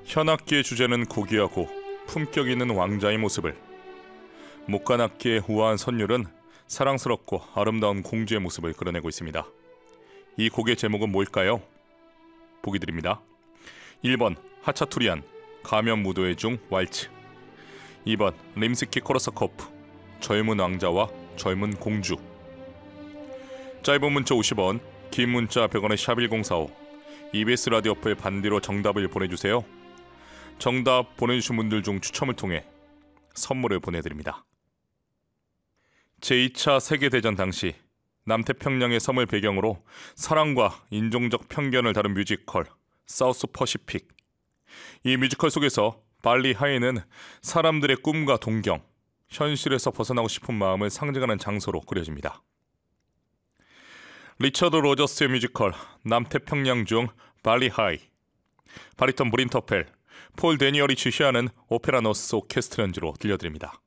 현악기의 주제는 고귀하고 품격 있는 왕자의 모습을, 목관악기의 우아한 선율은 사랑스럽고 아름다운 공주의 모습을 그려내고 있습니다. 이 곡의 제목은 뭘까요? 보기 드립니다. 1번 하차투리안 가면무도회 중 왈츠, 2번 림스키-코르사코프 젊은 왕자와 젊은 공주. 짧은 문자 50원, 긴 문자 100원의 샵1045, EBS 라디오 어플 반디로 정답을 보내주세요. 정답 보내주신 분들 중 추첨을 통해 선물을 보내드립니다. 제2차 세계대전 당시 남태평양의 섬을 배경으로 사랑과 인종적 편견을 다룬 뮤지컬 사우스 퍼시픽. 이 뮤지컬 속에서 발리 하이는 사람들의 꿈과 동경, 현실에서 벗어나고 싶은 마음을 상징하는 장소로 그려집니다. 리처드 로저스의 뮤지컬 남태평양 중 발리 하이, 바리톤 브린터펠, 폴 데니얼이 주시하는 오페라 노스 오케스트라 연주로 들려드립니다.